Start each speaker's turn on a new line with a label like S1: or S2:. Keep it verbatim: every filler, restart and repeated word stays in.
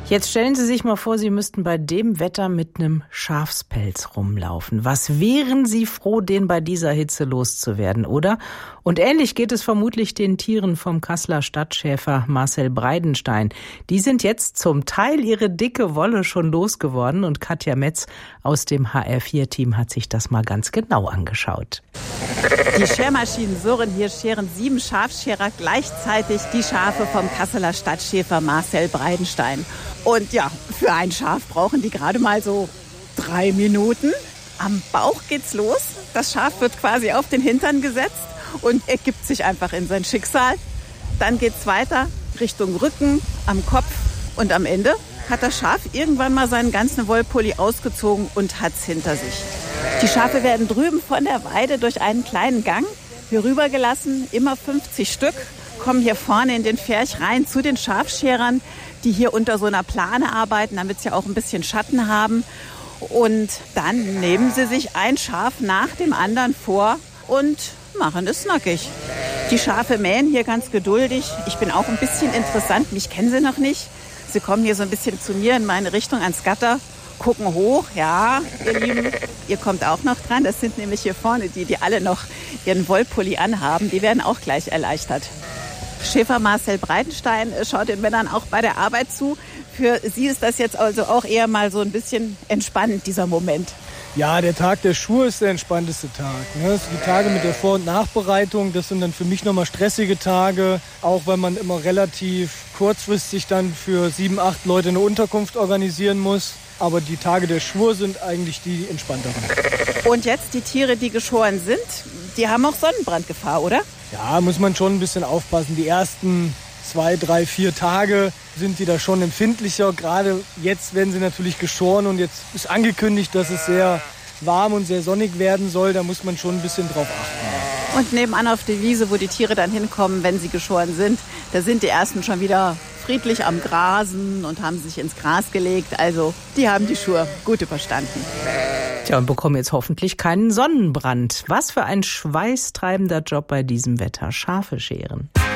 S1: Jetzt stellen Sie sich mal vor, Sie müssten bei dem Wetter mit einem Schafspelz rumlaufen. Was wären Sie froh, den bei dieser Hitze loszuwerden, oder? Und ähnlich geht es vermutlich den Tieren vom Kasseler Stadtschäfer Marcel Breidenstein. Die sind jetzt zum Teil ihre dicke Wolle schon losgeworden und Katja Metz aus dem H R vier Team hat sich das mal ganz genau angeschaut.
S2: Die Schermaschinen surren, hier scheren sieben Schafscherer gleichzeitig die Schafe vom Kasseler Stadtschäfer Marcel Breidenstein. Und ja, für ein Schaf brauchen die gerade mal so drei Minuten. Am Bauch geht's los. Das Schaf wird quasi auf den Hintern gesetzt und ergibt sich einfach in sein Schicksal. Dann geht's weiter Richtung Rücken, am Kopf und am Ende hat das Schaf irgendwann mal seinen ganzen Wollpulli ausgezogen und hat's hinter sich. Die Schafe werden drüben von der Weide durch einen kleinen Gang hier rübergelassen, immer fünfzig Stück, kommen hier vorne in den Pferch rein zu den Schafscherern, die hier unter so einer Plane arbeiten, damit sie auch ein bisschen Schatten haben. Und dann nehmen sie sich ein Schaf nach dem anderen vor und machen es nackig. Die Schafe mähen hier ganz geduldig. Ich bin auch ein bisschen interessant, mich kennen sie noch nicht. Sie kommen hier so ein bisschen zu mir in meine Richtung ans Gatter, gucken hoch. Ja, ihr Lieben, ihr kommt auch noch dran. Das sind nämlich hier vorne die, die alle noch ihren Wollpulli anhaben. Die werden auch gleich erleichtert. Schäfer Marcel Breidenstein schaut den Männern auch bei der Arbeit zu. Für Sie ist das jetzt also auch eher mal so ein bisschen entspannend, dieser Moment.
S3: Ja, der Tag der Schuhe ist der entspannteste Tag. Ne? Die Tage mit der Vor- und Nachbereitung, das sind dann für mich nochmal stressige Tage. Auch weil man immer relativ kurzfristig dann für sieben, acht Leute eine Unterkunft organisieren muss. Aber die Tage der Schuhe sind eigentlich die entspannteren.
S2: Und jetzt die Tiere, die geschoren sind, die haben auch Sonnenbrandgefahr, oder?
S3: Ja, muss man schon ein bisschen aufpassen. Die ersten zwei, drei, vier Tage sind die da schon empfindlicher. Gerade jetzt werden sie natürlich geschoren und jetzt ist angekündigt, dass es sehr warm und sehr sonnig werden soll. Da muss man schon ein bisschen drauf achten.
S2: Und nebenan auf der Wiese, wo die Tiere dann hinkommen, wenn sie geschoren sind, da sind die ersten schon wieder friedlich am Grasen und haben sich ins Gras gelegt. Also die haben die Schuhe gut überstanden.
S1: Tja, und bekommen jetzt hoffentlich keinen Sonnenbrand. Was für ein schweißtreibender Job bei diesem Wetter. Schafe scheren.